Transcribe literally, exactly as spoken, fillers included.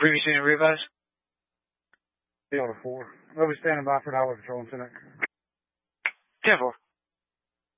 Previous unit revise? Delta four. We'll be standing by for the highway patrol in Seneca. ten four.